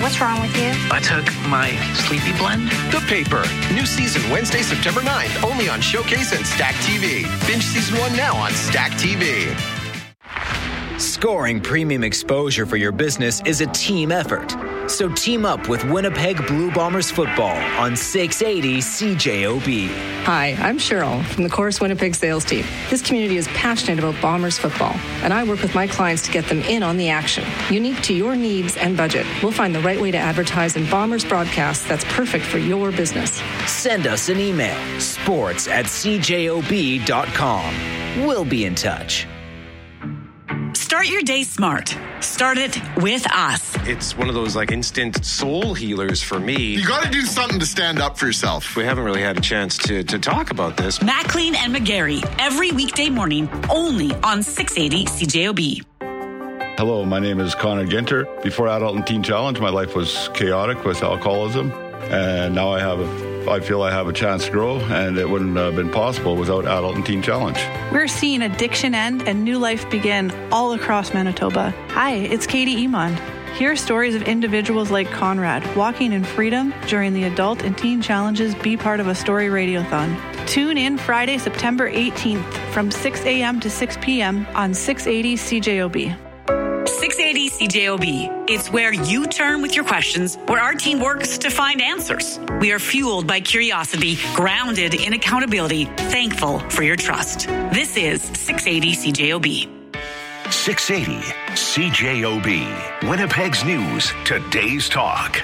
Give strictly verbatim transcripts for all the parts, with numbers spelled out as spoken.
What's wrong with you? I took my Sleepy Blend. The Paper. New season Wednesday, September ninth, only on Showcase and Stack T V. Binge season one now on Stack T V. Scoring premium exposure for your business is a team effort. So team up with Winnipeg Blue Bombers football on six eighty C J O B. Hi, I'm Cheryl from the Chorus Winnipeg sales team. This community is passionate about Bombers football, and I work with my clients to get them in on the action. Unique to your needs and budget, we'll find the right way to advertise in Bombers broadcasts that's perfect for your business. Send us an email, sports at c j o b dot com. We'll be in touch. Start your day smart. Start it with us. It's one of those like instant soul healers for me. You got to do something to stand up for yourself. We haven't really had a chance to, to talk about this. Maclean and McGarry, every weekday morning, only on six eighty C J O B. Hello, my name is Connor Ginter. Before Adult and Teen Challenge, my life was chaotic with alcoholism. And now I have a I feel I have a chance to grow, and it wouldn't have been possible without Adult and Teen Challenge. We're seeing addiction end and new life begin all across Manitoba. Hi, it's Katie Emond. Hear stories of individuals like Conrad walking in freedom during the Adult and Teen Challenge's Be Part of a Story Radiothon. Tune in Friday, September eighteenth from six a.m. to six p.m. on six eighty C J O B. six eighty C J O B. It's where you turn with your questions, where our team works to find answers. We are fueled by curiosity, grounded in accountability, thankful for your trust. This is six eighty C J O B. six eighty C J O B. Winnipeg's News, today's talk.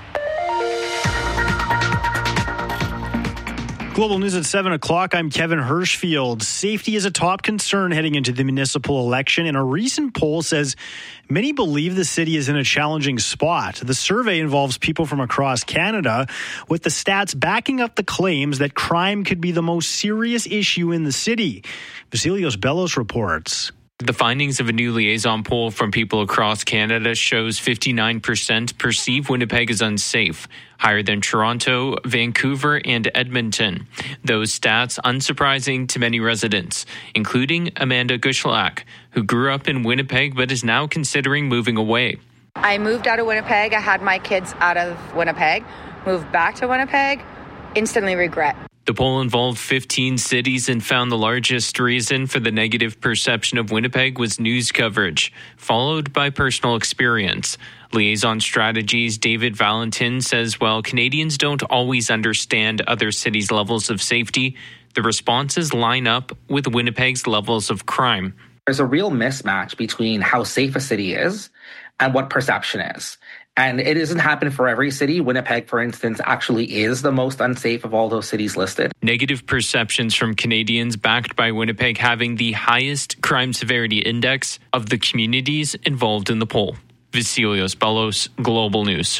Global News at seven o'clock. I'm Kevin Hirschfield. Safety is a top concern heading into the municipal election, and a recent poll says many believe the city is in a challenging spot. The survey involves people from across Canada, with the stats backing up the claims that crime could be the most serious issue in the city. Vasilios Bellos reports. The findings of a new liaison poll from people across Canada shows fifty-nine percent perceive Winnipeg as unsafe, higher than Toronto, Vancouver, and Edmonton. Those stats unsurprising to many residents, including Amanda Gushlak, who grew up in Winnipeg but is now considering moving away. I moved out of Winnipeg. I had my kids out of Winnipeg, moved back to Winnipeg, instantly regret. The poll involved fifteen cities and found the largest reason for the negative perception of Winnipeg was news coverage, followed by personal experience. Liaison Strategies' David Valentin says while Canadians don't always understand other cities' levels of safety, the responses line up with Winnipeg's levels of crime. There's a real mismatch between how safe a city is and what perception is. And it isn't happening for every city. Winnipeg, for instance, actually is the most unsafe of all those cities listed. Negative perceptions from Canadians backed by Winnipeg having the highest crime severity index of the communities involved in the poll. Vasilios Bellos, Global News.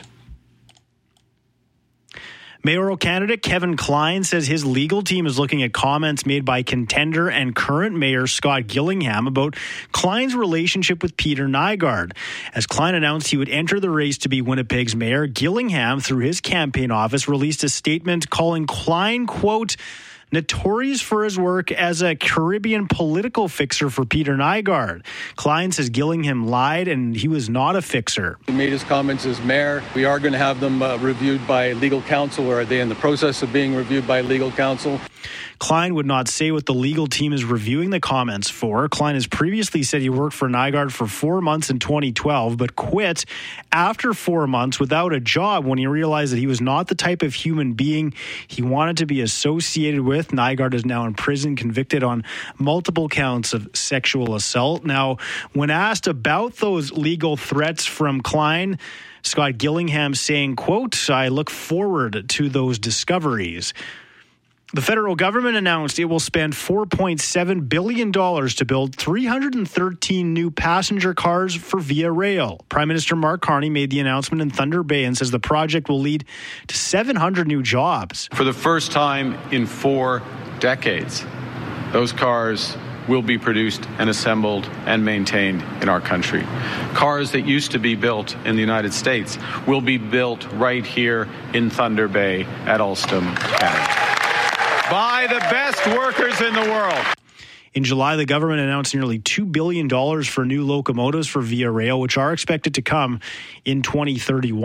Mayoral candidate Kevin Klein says his legal team is looking at comments made by contender and current mayor Scott Gillingham about Klein's relationship with Peter Nygard. As Klein announced he would enter the race to be Winnipeg's mayor, Gillingham, through his campaign office, released a statement calling Klein, quote, notorious for his work as a Caribbean political fixer for Peter Nygard. Klein says Gillingham lied and he was not a fixer. He made his comments as mayor. We are going to have them uh, reviewed by legal counsel, or are they in the process of being reviewed by legal counsel? Klein would not say what the legal team is reviewing the comments for. Klein has previously said he worked for Nygard for four months in twenty twelve, but quit after four months without a job when he realized that he was not the type of human being he wanted to be associated with. Nygard is now in prison, convicted on multiple counts of sexual assault. Now, when asked about those legal threats from Klein, Scott Gillingham saying, quote, I look forward to those discoveries. The federal government announced it will spend four point seven billion dollars to build three hundred thirteen new passenger cars for Via Rail. Prime Minister Mark Carney made the announcement in Thunder Bay and says the project will lead to seven hundred new jobs. For the first time in four decades, those cars will be produced and assembled and maintained in our country. Cars that used to be built in the United States will be built right here in Thunder Bay at Alstom, Canada, by the best workers in the world. In July, the government announced nearly two billion dollars for new locomotives for Via Rail, which are expected to come in twenty thirty-one.